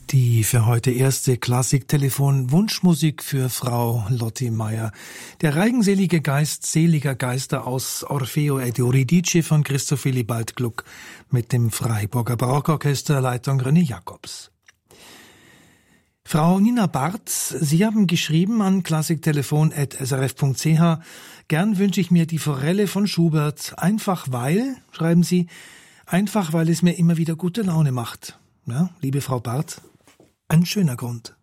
Die für heute erste Klassiktelefon-Wunschmusik für Frau Lotti Meier. Der reigenselige Geist seliger Geister aus Orfeo ed Euridice von Christoph Willibald Gluck mit dem Freiburger Barockorchester, Leitung René Jacobs. Frau Nina Barth, Sie haben geschrieben an klassiktelefon@srf.ch: Gern wünsche ich mir die Forelle von Schubert, einfach weil, schreiben Sie, einfach weil es mir immer wieder gute Laune macht. Ja, liebe Frau Barth, ein schöner Grund.